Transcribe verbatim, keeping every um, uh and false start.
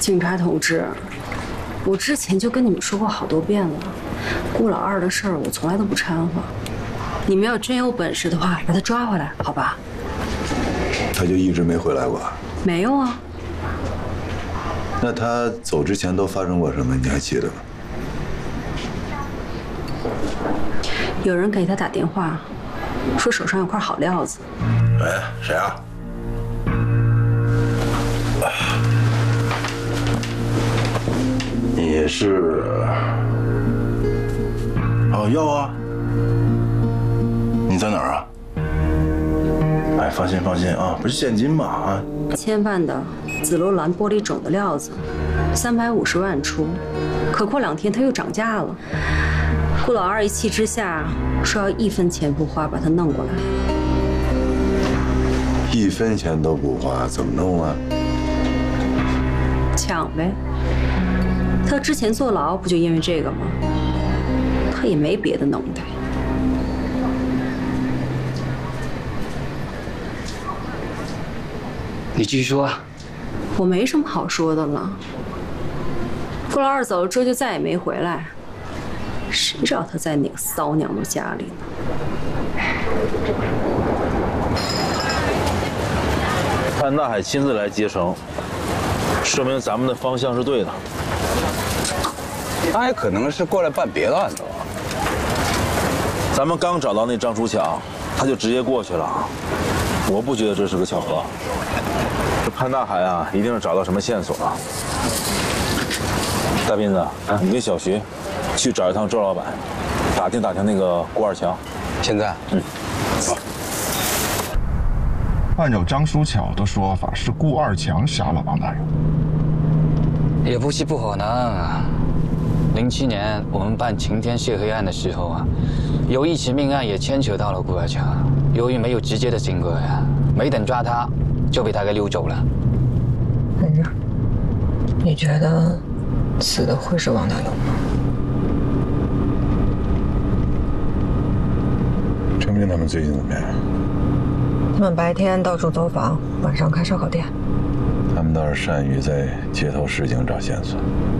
警察同志，我之前就跟你们说过好多遍了，顾老二的事儿我从来都不掺和。你们要真有本事的话，把他抓回来，好吧？ 他就一直没回来过？ 没有啊。 那他走之前都发生过什么？你还记得吗？ 有人给他打电话，说手上有块好料子。 哎，谁啊？你是？哦，要啊。你在哪儿啊？哎，放心放心啊，不是现金吗？啊， 千万的紫罗兰玻璃种的料子，三百五十万出，可过两天它又涨价了。顾老二一气之下说要一分钱不花把它弄过来。 一分钱都不花，怎么弄啊？ 抢呗。他之前坐牢不就因为这个吗？他也没别的能耐。 你继续说啊。 我没什么好说的了。顾老二走了之后就再也没回来，谁知道他在哪个骚娘们家里呢？ 潘大海亲自来接生，说明咱们的方向是对的。 他也可能是过来办别的案子了。 咱们刚找到那张书强，他就直接过去了。我不觉得这是个巧合。这潘大海啊，一定是找到什么线索了。大斌子，你跟小徐去找一趟周老板，打听打听那个顾二强。 现在， 嗯， 好。 按照张书巧的说法，是顾二强杀了王大勇。 也不是不可能啊。零七年我们办晴天血黑案的时候啊，有一起命案也牵扯到了顾二强，由于没有直接的经过呀，没等抓他，就被他给溜走了。 嗯，你觉得死的会是王大勇吗？ 程明他们最近怎么样？ 他们白天到处走访，晚上开烧烤店。 他们倒是善于在街头市井找线索。